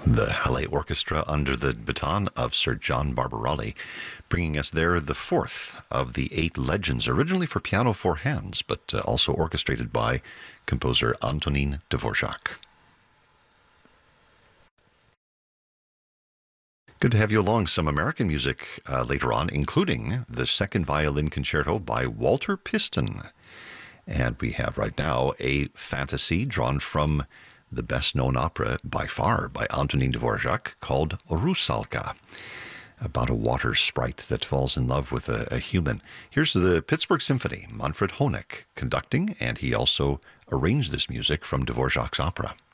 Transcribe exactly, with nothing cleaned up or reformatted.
The Halle Orchestra under the baton of Sir John Barbarelli, bringing us there the fourth of the eight legends, originally for piano four hands, but uh, also orchestrated by composer Antonin Dvorak. Good to have you along. Some American music uh, later on, including the Second Violin Concerto by Walter Piston. And we have right now a fantasy drawn from the best-known opera by far by Antonin Dvorak called Rusalka, about a water sprite that falls in love with a, a human. Here's the Pittsburgh Symphony, Manfred Honeck conducting, and he also arranged this music from Dvorak's opera.